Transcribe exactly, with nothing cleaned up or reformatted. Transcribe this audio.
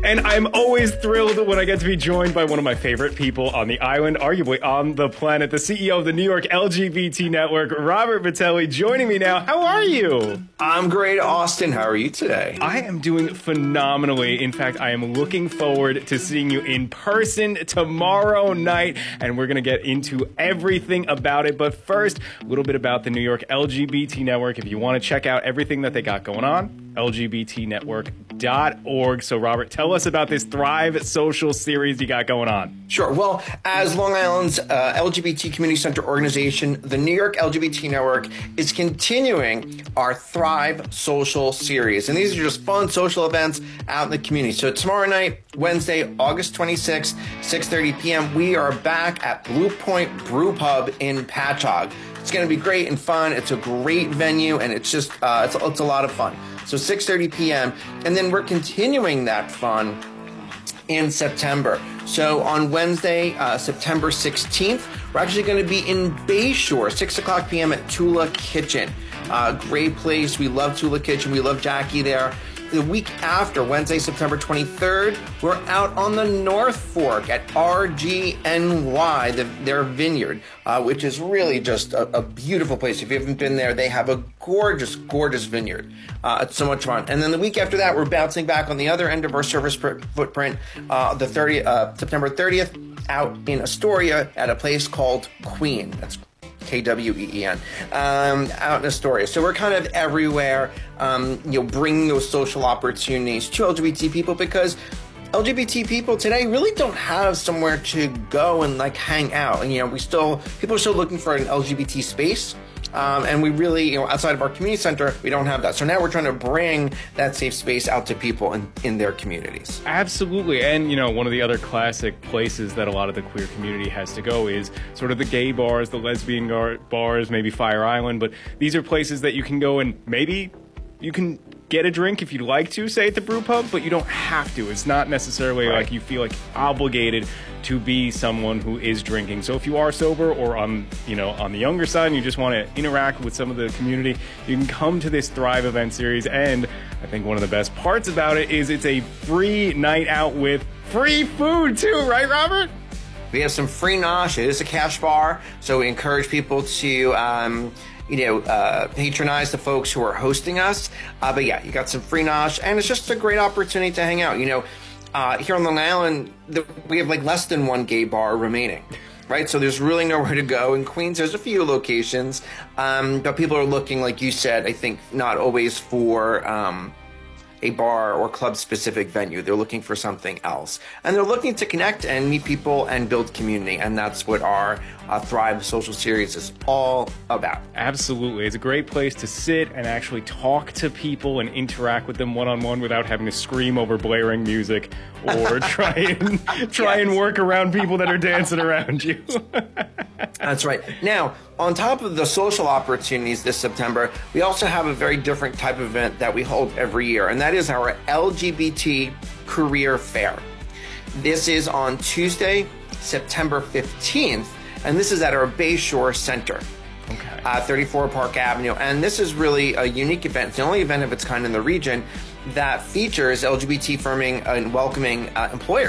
And I'm always thrilled when I get to be joined by one of my favorite people on the island, arguably on the planet, the C E O of the New York L G B T Network, Robert Vitelli, joining me now. How are you? I'm great, Austin. How are you today? I am doing phenomenally. In fact, I am looking forward to seeing you in person tomorrow night, and we're going to get into everything about it. But first, a little bit about the New York L G B T Network. If you want to check out everything that they got going on, L G B T network dot org. So, Robert, tell us about this Thrive Social series you got going on. Sure. Well, as Long Island's uh, L G B T Community Center organization, the New York L G B T Network is continuing our Thrive Social series. And these are just fun social events out in the community. So tomorrow night, Wednesday, August twenty-sixth, six thirty p.m., we are back at Blue Point Brew Pub in Patchogue. It's going to be great and fun. It's a great venue, and it's just, uh, it's, it's a lot of fun. So six thirty p.m., and then we're continuing that fun in September. So on Wednesday, uh, September sixteenth, we're actually going to be in Bayshore, six o'clock p.m. at Tula Kitchen. Uh, great place. We love Tula Kitchen. We love Jackie there. The week after, Wednesday, September twenty-third, we're out on the North Fork at R G N Y, the, their vineyard, uh, which is really just a, a beautiful place. If you haven't been there, they have a gorgeous, gorgeous vineyard. Uh, it's so much fun. And then the week after that, we're bouncing back on the other end of our service pr- footprint, uh, the thirtieth, uh, September thirtieth, out in Astoria at a place called Queen. That's K W E E N, um, out in Astoria. So we're kind of everywhere, um, you know, bringing those social opportunities to L G B T people, because L G B T people today really don't have somewhere to go and like hang out. And, you know, we still, people are still looking for an L G B T space. Um, and we really, you know, outside of our community center, we don't have that. So now we're trying to bring that safe space out to people in, in their communities. Absolutely. And, you know, one of the other classic places that a lot of the queer community has to go is sort of the gay bars, the lesbian gar- bars, maybe Fire Island. But these are places that you can go and maybe you can get a drink if you'd like to, say at the brew pub, but you don't have to. It's not necessarily right. Like you feel like obligated to be someone who is drinking. So if you are sober or on, you know, on the younger side and you just want to interact with some of the community, you can come to this Thrive event series. And I think one of the best parts about it is it's a free night out with free food too, right, Robert? We have some free nosh. It is a cash bar, so we encourage people to um, you know, uh, patronize the folks who are hosting us. Uh, but yeah, you got some free nosh, and it's just a great opportunity to hang out. You know, uh, here on Long Island, the, we have like less than one gay bar remaining, right? So there's really nowhere to go. In Queens, there's a few locations, um, but people are looking, like you said, I think not always for um, a bar or club-specific venue. They're looking for something else. And they're looking to connect and meet people and build community. And that's what our uh, Thrive Social Series is all about. Absolutely. It's a great place to sit and actually talk to people and interact with them one-on-one without having to scream over blaring music or try and try yes. and work around people that are dancing around you. That's right. Now, on top of the social opportunities this September, we also have a very different type of event that we hold every year, and that is our L G B T Career Fair. This is on Tuesday, September fifteenth, and this is at our Bayshore Center, okay. uh, thirty-four Park Avenue. And this is really a unique event. It's the only event of its kind in the region that features L G B T affirming and welcoming uh, employers.